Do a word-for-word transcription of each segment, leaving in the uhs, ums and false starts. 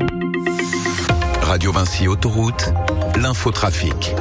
Radio Vinci Autoroute, l'infotrafic.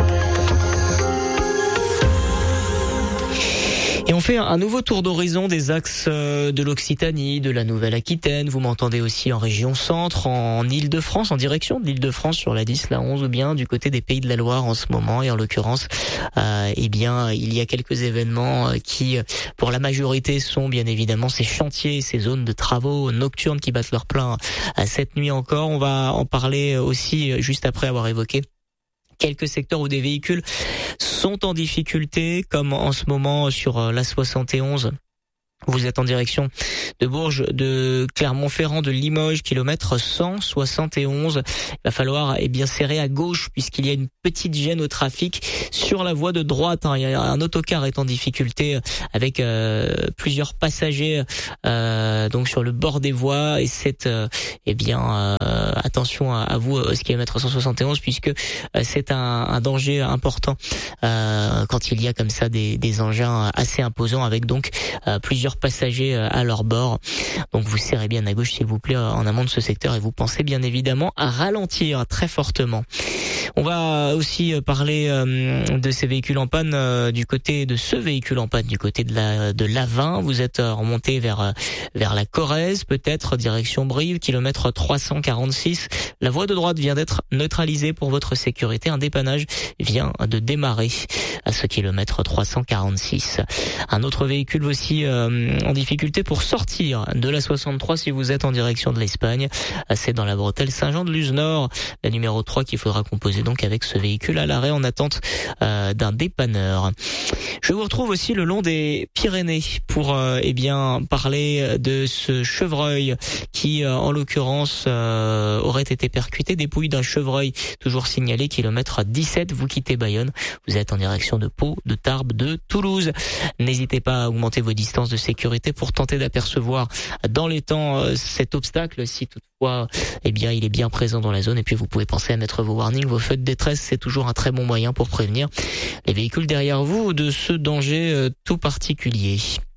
Et on fait un nouveau tour d'horizon des axes de l'Occitanie, de la Nouvelle-Aquitaine. Vous m'entendez aussi en région centre, en Île-de-France, en direction de l'Île-de-France sur la dix, la onze ou bien du côté des Pays de la Loire en ce moment. Et en l'occurrence, euh, eh bien, il y a quelques événements qui, pour la majorité, sont bien évidemment ces chantiers, ces zones de travaux nocturnes qui battent leur plein cette nuit encore. On va en parler aussi juste après avoir évoqué quelques secteurs où des véhicules sont en difficulté, comme en ce moment sur l'A soixante et onze. Vous êtes en direction de Bourges, de Clermont-Ferrand, de Limoges, kilomètre cent soixante et onze. Il va falloir eh bien serrer à gauche puisqu'il y a une petite gêne au trafic sur la voie de droite. Hein. Il y a un autocar est en difficulté avec euh, plusieurs passagers euh, donc sur le bord des voies et c'est euh, eh bien euh, attention à, à vous au kilomètre cent soixante et onze puisque euh, c'est un, un danger important euh, quand il y a comme ça des, des engins assez imposants avec donc euh, plusieurs passagers à leur bord. Donc vous serrez bien à gauche s'il vous plaît en amont de ce secteur et vous pensez bien évidemment à ralentir très fortement. On va aussi parler de ces véhicules en panne du côté de ce véhicule en panne du côté de la de l'A vingt. Vous êtes remonté vers vers la Corrèze, peut-être direction Brive, kilomètre trois cent quarante-six. La voie de droite vient d'être neutralisée pour votre sécurité. Un dépannage vient de démarrer à ce kilomètre trois cent quarante-six. Un autre véhicule aussi euh, en difficulté pour sortir de la soixante-trois si vous êtes en direction de l'Espagne. C'est dans la bretelle Saint-Jean-de-Luz-Nord, la numéro trois qu'il faudra composer donc avec ce véhicule à l'arrêt en attente euh, d'un dépanneur. Je vous retrouve aussi le long des Pyrénées pour euh, eh bien parler de ce chevreuil qui euh, en l'occurrence euh, aurait été percuté, dépouille d'un chevreuil toujours signalé kilomètre dix-sept. Vous quittez Bayonne, vous êtes en direction de Pau, de Tarbes, de Toulouse. N'hésitez pas à augmenter vos distances de sécurité pour tenter d'apercevoir dans les temps euh, cet obstacle si toutefois eh bien il est bien présent dans la zone. Et puis vous pouvez penser à mettre vos warnings, vos feux de détresse, c'est toujours un très bon moyen pour prévenir les véhicules derrière vous de ce danger euh, tout particulier.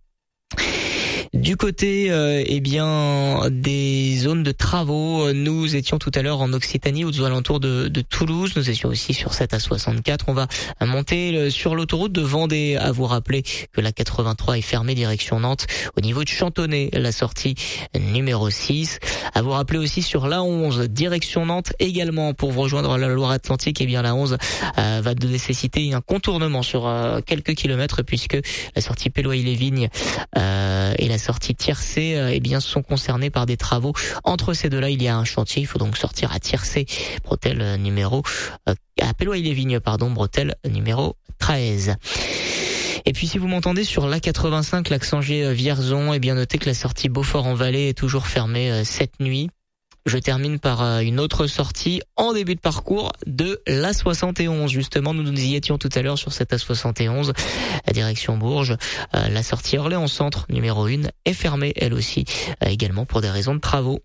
Du côté euh, eh bien des zones de travaux, nous étions tout à l'heure en Occitanie aux alentours de, de Toulouse, nous étions aussi sur cette A soixante-quatre. On va monter sur l'autoroute de Vendée. À vous rappeler que la quatre-vingt-trois est fermée direction Nantes au niveau de Chantonnay, la sortie numéro six. À vous rappeler aussi sur l'A onze direction Nantes également pour vous rejoindre la Loire-Atlantique. Eh bien la onze euh, va nécessiter un contournement sur euh, quelques kilomètres puisque la sortie Péloy-les-Vignes euh, et la sortie Tiercé euh, eh bien sont concernés par des travaux. Entre ces deux-là, il y a un chantier. Il faut donc sortir à Tiercé, bretelle euh, numéro euh, à Péloy-les-Vignes, pardon, bretelle numéro treize. Et puis si vous m'entendez sur l'A quatre-vingt-cinq, l'axe Angers-Vierzon, eh bien notez que la sortie Beaufort-en-Vallée est toujours fermée euh, cette nuit. Je termine par une autre sortie en début de parcours de l'A soixante et onze. Justement, nous nous y étions tout à l'heure sur cette A soixante et onze, la direction Bourges. Euh, la sortie Orléans Centre, numéro un, est fermée, elle aussi, euh, également pour des raisons de travaux.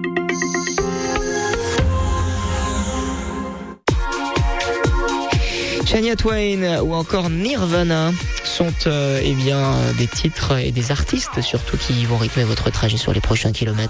Shania Twain ou encore Nirvana sont euh, eh bien des titres et des artistes surtout qui vont rythmer votre trajet sur les prochains kilomètres.